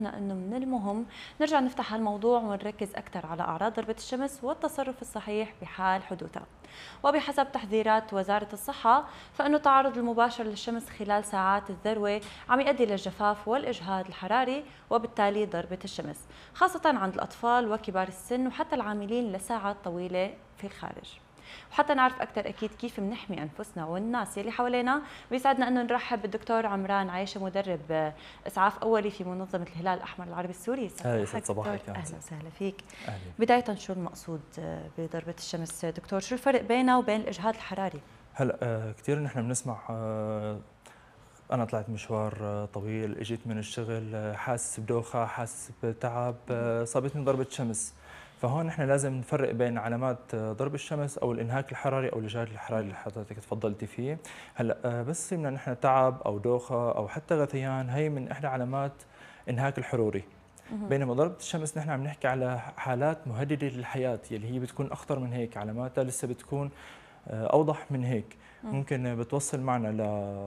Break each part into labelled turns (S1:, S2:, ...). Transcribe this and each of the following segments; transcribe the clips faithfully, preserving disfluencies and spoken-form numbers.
S1: انه من المهم نرجع نفتح هالموضوع ونركز اكثر على اعراض ضربة الشمس والتصرف الصحيح بحال حدوثها. وبحسب تحذيرات وزارة الصحة فانه التعرض المباشر للشمس خلال ساعات الذروة عم يؤدي للجفاف والاجهاد الحراري وبالتالي ضربة الشمس، خاصة عند الاطفال وكبار السن وحتى العاملين لساعات طويلة في الخارج. وحتى نعرف اكثر اكيد كيف بنحمي انفسنا والناس يلي حوالينا، بيسعدنا انه نرحب بالدكتور عمران عايشه، مدرب اسعاف اولي في منظمه الهلال الاحمر العربي السوري.
S2: هاي يسعد صباحك.
S1: اهلا وسهلا فيك.
S2: أهلي.
S1: بدايه شو المقصود بضربه الشمس دكتور؟ شو الفرق بينها وبين الاجهاد الحراري؟
S2: هلا آه كثير نحن بنسمع آه انا طلعت مشوار آه طويل، اجيت من الشغل آه حاسس بدوخه، حاسس بتعب، آه صابتني ضربه شمس. فهون نحن لازم نفرق بين علامات آه ضرب الشمس او الانهاك الحراري او الاجهاد الحراري اللي حضرتك تفضلتي فيه. هلا آه بس بدنا نحن تعب او دوخه او حتى غثيان، هي من احدى علامات انهاك الحروري. بينما ضربة الشمس نحن عم نحكي على حالات مهددة للحياة، يلي هي بتكون أخطر من هيك، علاماتها لسه بتكون أوضح من هيك. ممكن بتوصل معنا ل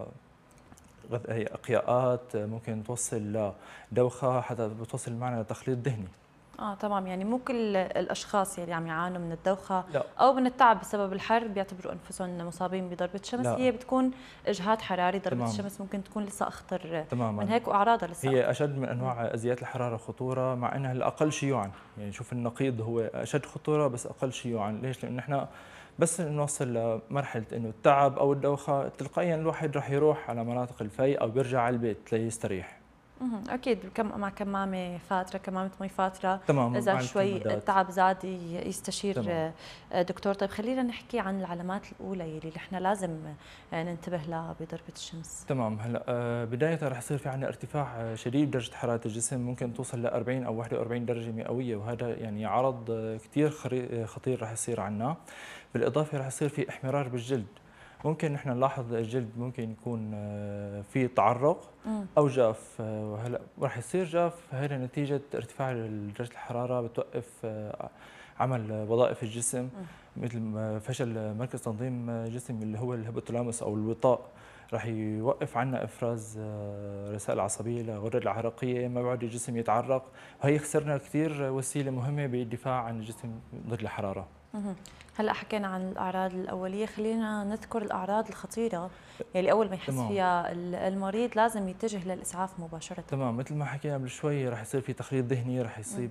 S2: اقياءات، ممكن توصل لدوخة، حتى بتوصل معنا لتخليط دهني.
S1: اه تمام، يعني مو كل الاشخاص يلي عم يعانوا من الدوخه
S2: لا.
S1: او من التعب بسبب الحر بيعتبروا انفسهم مصابين بضربه شمس.
S2: لا.
S1: هي بتكون اجهاد حراري. ضربه
S2: تمام.
S1: الشمس ممكن تكون لسه اخطر
S2: تماما.
S1: من هيك واعراضها لسه
S2: هي
S1: أخطر.
S2: اشد من انواع ازيات الحراره خطوره، مع انها الاقل شيوعا. يعني شوف النقيض هو اشد خطوره بس اقل شيوعا. ليش؟ لانه احنا بس نوصل لمرحله انه التعب او الدوخه تلقائيا الواحد راح يروح على مناطق الفي او بيرجع على البيت ليستريح.
S1: اكيد كم مع كمامه فاتره، كمامه مي فاتره.
S2: تمام.
S1: اذا
S2: مع
S1: شوي
S2: الكمادات.
S1: التعب زاد يستشير
S2: تمام.
S1: دكتور. طيب خلينا نحكي عن العلامات الاولى يلي نحن لازم ننتبه لها بضربه الشمس.
S2: تمام. هلا بدايه رح يصير في عندنا ارتفاع شديد بدرجه حراره الجسم، ممكن توصل ل أربعين او واحد وأربعين درجه مئويه، وهذا يعني عرض كثير خطير رح يصير عنا. بالاضافه رح يصير في احمرار بالجلد. ممكن نحن نلاحظ الجلد ممكن يكون في تعرق او جاف. وهلا رح يصير جاف، هذا نتيجه ارتفاع درجه الحراره بتوقف عمل وظائف الجسم، مثل فشل مركز تنظيم الجسم اللي هو الهيبوثالاموس او الوطاء. رح يوقف عنا افراز رسائل عصبيه للغدد العرقيه، ما بعد الجسم يتعرق، وهي خسرنا كثير وسيله مهمه بالدفاع عن الجسم ضد الحراره.
S1: هلا حكينا عن الاعراض الاوليه، خلينا نذكر الاعراض الخطيره يلي اول ما يحس
S2: تمام.
S1: فيها المريض لازم يتجه للاسعاف مباشره.
S2: تمام. مثل ما حكينا قبل شوي، رح يصير في تخليط ذهني، رح يصيب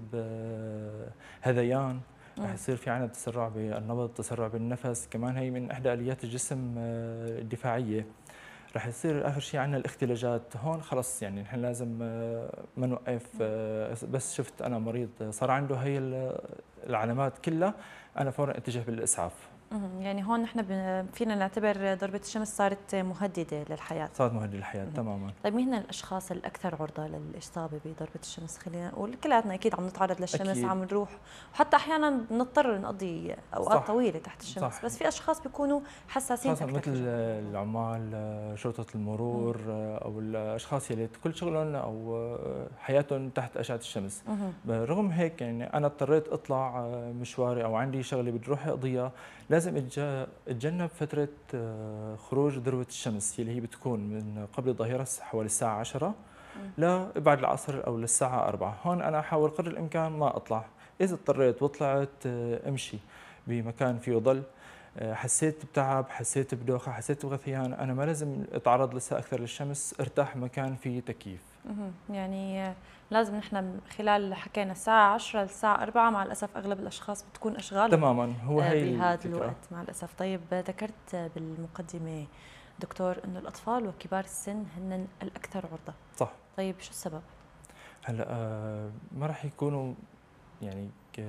S2: هذيان، رح يصير في عندنا تسرع بالنبض، تسرع بالنفس، كمان هي من احدى اليات الجسم الدفاعيه. رح يصير اخر شيء عندنا الاختلاجات. هون خلص يعني نحن لازم ما نوقف. بس شفت انا مريض صار عنده هي العلامات كلها، انا فورا اتجه بالاسعاف.
S1: يعني هون نحن فينا نعتبر ضربة الشمس صارت مهددة للحياة.
S2: صارت مهددة للحياة. تماما.
S1: طيب مين الأشخاص الأكثر عرضة للإصابة بضربة الشمس؟ خلينا نقول كلياتنا أكيد عم نتعرض للشمس. أكيد. عم نروح وحتى أحيانا بنضطر نقضي أوقات صح. طويلة تحت الشمس. صح. بس في أشخاص بيكونوا حساسين أكثر،
S2: مثل العمال، شرطة المرور، مم. أو الأشخاص اللي كل شغلهم أو حياتهم تحت أشعة الشمس. رغم هيك يعني أنا اضطريت أطلع مشواري أو عندي شغلة بدي أروح أقضيها، لازم اتجنب فترة خروج ذروة الشمس اللي هي بتكون من قبل الظهيرة حوالي الساعة عشرة لبعد العصر أو للساعة أربعة. هون أنا أحاول قدر الإمكان ما أطلع. إذا اضطريت وطلعت أمشي بمكان فيه ظل، حسيت بتعب، حسيت بدوخة، حسيت بغثيان، أنا ما لازم أتعرض لسه أكثر للشمس، ارتاح مكان فيه تكييف.
S1: يعني لازم نحن خلال حكينا الساعة عشرة للساعة أربعة، مع الأسف أغلب الأشخاص بتكون أشغال
S2: تماما هو هي
S1: بهذا الوقت مع الأسف. طيب ذكرت بالمقدمة دكتور إنه الأطفال وكبار السن هن الأكثر عرضة.
S2: صح.
S1: طيب شو السبب؟
S2: هلا آه ما راح يكونوا يعني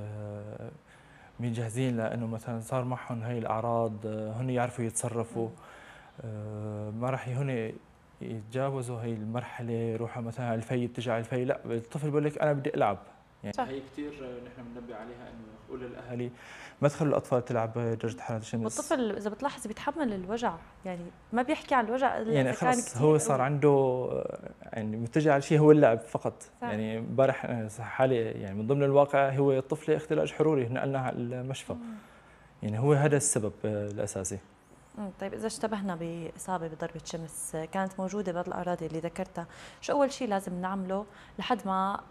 S2: مجهزين لانه مثلا صار معهم هي الاعراض، هن يعرفوا يتصرفوا. آه ما راح هن يتجاوزوا هي المرحله، يروحوا مثلا على الفي، يتجه على الفي. لا، الطفل بيقول لك انا بدي العب. يعني صح. هي كثير نحن بننبه عليها، انه نقول للاهالي ما تخلوا الاطفال تلعب بدرجه حراره الشمس.
S1: والطفل اذا بتلاحظي بيتحمل الوجع، يعني ما بيحكي عن الوجع الا
S2: يعني
S1: اذا كان
S2: خلص
S1: كثير
S2: هو صار قوي. عنده يعني متجه على شيء هو اللعب فقط. صح. يعني امبارح حالي يعني من ضمن الواقع هو الطفله اختلاج حروري، نقلناها على المشفى. مم. يعني هو هذا السبب الاساسي.
S1: طيب إذا اشتبهنا بإصابة بضربة شمس كانت موجودة بعض الأعراض اللي ذكرتها، شو أول شيء لازم نعمله لحد ما